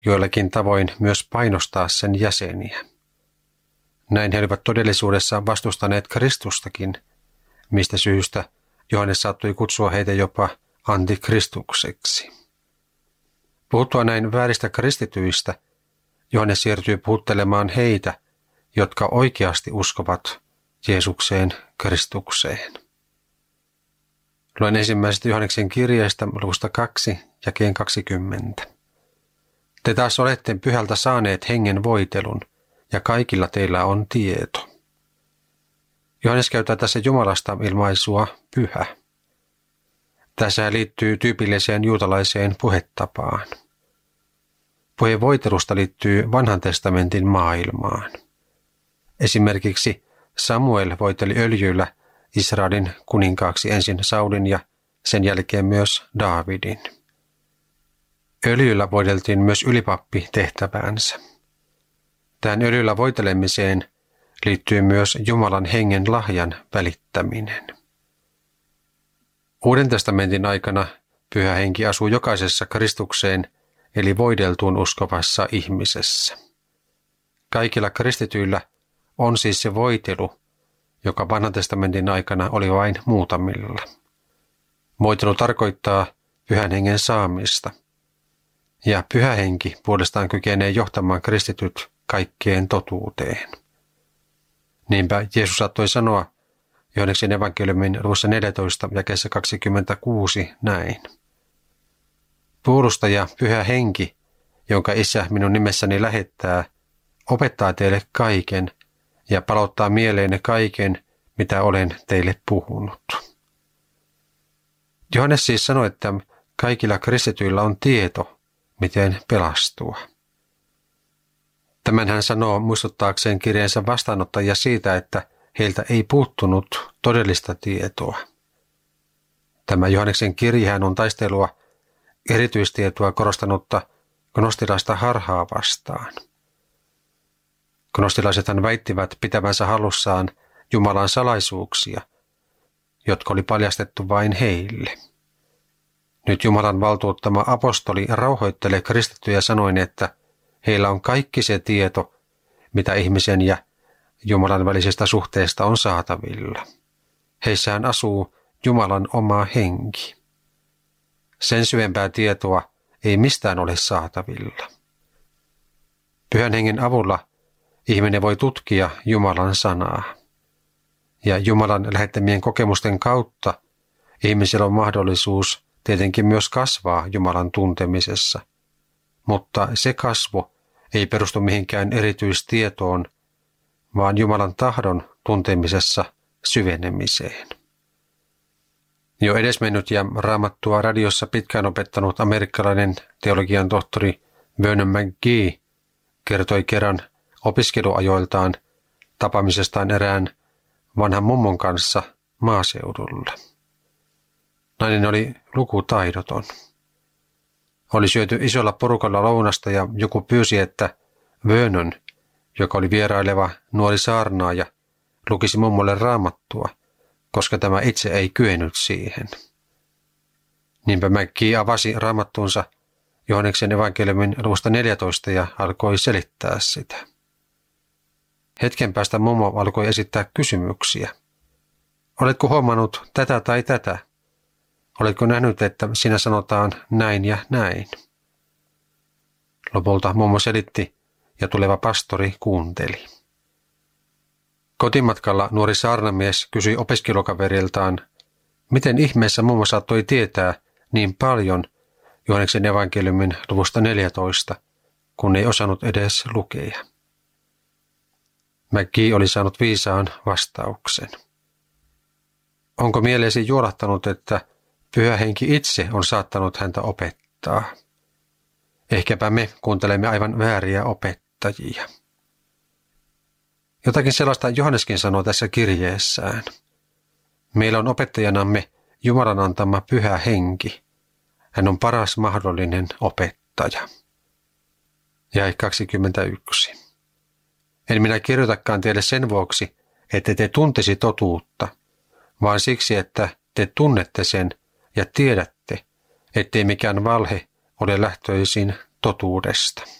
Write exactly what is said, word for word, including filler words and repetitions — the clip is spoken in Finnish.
joillakin tavoin myös painostaa sen jäseniä. Näin he olivat todellisuudessa vastustaneet Kristustakin, mistä syystä Johannes saattoi kutsua heitä jopa antikristukseksi. Puhuttua näin vääristä kristityistä, Johannes siirtyy puhuttelemaan heitä, jotka oikeasti uskovat Jeesukseen Kristukseen. Luen ensimmäisestä Johanneksen kirjeestä luvusta kaksi, jakeen kaksikymmentä. Te taas olette pyhältä saaneet hengen voitelun, ja kaikilla teillä on tieto. Johannes käyttää tässä Jumalasta ilmaisua pyhä. Tässä liittyy tyypilliseen juutalaiseen puhetapaan. Puhe voitelusta liittyy vanhan testamentin maailmaan. Esimerkiksi Samuel voiteli öljyllä Israelin kuninkaaksi ensin Saulin ja sen jälkeen myös Daavidin. Öljyllä voideltiin myös ylipappi tehtäväänsä. Tähän öljyllä voitelemiseen liittyy myös Jumalan hengen lahjan välittäminen. Uuden testamentin aikana Pyhä Henki asuu jokaisessa Kristukseen eli voideltuun uskovassa ihmisessä. Kaikilla kristityillä on siis se voitelu, joka vanhan testamentin aikana oli vain muutamilla. Voitelu tarkoittaa Pyhän Hengen saamista, ja Pyhä Henki puolestaan kykenee johtamaan kristityt kaikkeen totuuteen. Niinpä Jeesus saattoi sanoa Johanneksen evankeliumin luvussa neljätoista jakeessa kaksikymmentäkuusi näin. Puolustaja Pyhä Henki, jonka Isä minun nimessäni lähettää, opettaa teille kaiken ja palauttaa mieleenne kaiken, mitä olen teille puhunut. Johannes siis sanoi, että kaikilla kristityillä on tieto, miten pelastua. Tämän hän sanoo muistuttaakseen kirjeensä vastaanottajia siitä, että heiltä ei puuttunut todellista tietoa. Tämä Johanneksen kirjehän on taistelua erityistietoa korostanutta gnostilaista harhaa vastaan. Gnostilaisethan väittivät pitävänsä hallussaan Jumalan salaisuuksia, jotka oli paljastettu vain heille. Nyt Jumalan valtuuttama apostoli rauhoittelee kristittyjä sanoen, että heillä on kaikki se tieto, mitä ihmisen ja Jumalan välisestä suhteesta on saatavilla. Heissähän asuu Jumalan oma henki. Sen syvempää tietoa ei mistään ole saatavilla. Pyhän hengen avulla ihminen voi tutkia Jumalan sanaa. Ja Jumalan lähettämien kokemusten kautta ihmisellä on mahdollisuus tietenkin myös kasvaa Jumalan tuntemisessa. Mutta se kasvu ei perustu mihinkään erityistietoon, vaan Jumalan tahdon tuntemisessa syvenemiseen. Jo edesmennyt ja Raamattua radiossa pitkään opettanut amerikkalainen teologian tohtori Vernon McGee kertoi kerran opiskeluajoiltaan tapaamisestaan erään vanhan mummon kanssa maaseudulla. Nainen oli lukutaidoton. Oli syöty isolla porukalla lounasta ja joku pyysi, että Vernon, joka oli vieraileva nuori saarnaaja, lukisi mummolle Raamattua, koska tämä itse ei kyennyt siihen. Niinpä McGee avasi Raamattunsa Johanneksen evankeliumin luvusta neljätoista ja alkoi selittää sitä. Hetken päästä mummo alkoi esittää kysymyksiä. Oletko huomannut tätä tai tätä? Oletko nähnyt, että siinä sanotaan näin ja näin? Lopulta mummo selitti ja tuleva pastori kuunteli. Kotimatkalla nuori saarnamies kysyi opiskelukaveriltaan, miten ihmeessä mummo saattoi tietää niin paljon Johanneksen evankeliumin luvusta neljätoista, kun ei osannut edes lukea. McGee oli saanut viisaan vastauksen. Onko mieleesi juolahtanut, että Pyhä Henki itse on saattanut häntä opettaa? Ehkäpä me kuuntelemme aivan vääriä opettajia. Jotakin sellaista Johanneskin sanoo tässä kirjeessään. Meillä on opettajanamme Jumalan antama Pyhä Henki. Hän on paras mahdollinen opettaja. Jae kaksikymmentäyksi. En minä kirjoitakaan teille sen vuoksi, että te tuntisi totuutta, vaan siksi, että te tunnette sen ja tiedätte, ettei mikään valhe ole lähtöisin totuudesta.